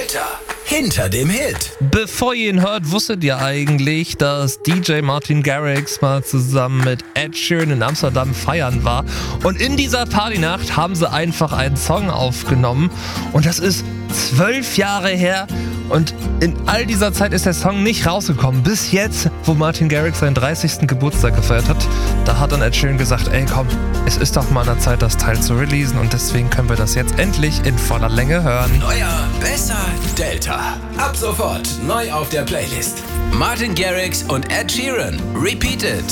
Delta. Hinter dem Hit. Bevor ihr ihn hört, wusstet ihr eigentlich, dass DJ Martin Garrix mal zusammen mit Ed Sheeran in Amsterdam feiern war? Und in dieser Partynacht haben sie einfach einen Song aufgenommen. Und das ist 12 Jahre her. Und in all dieser Zeit ist der Song nicht rausgekommen. Bis jetzt, wo Martin Garrix seinen 30. Geburtstag gefeiert hat, da hat dann Ed Sheeran gesagt, ey komm, es ist doch mal an der Zeit, das Teil zu releasen. Und deswegen können wir das jetzt endlich in voller Länge hören. Neuer, besser, Delta. Ab sofort neu auf der Playlist. Martin Garrix und Ed Sheeran. Repeated.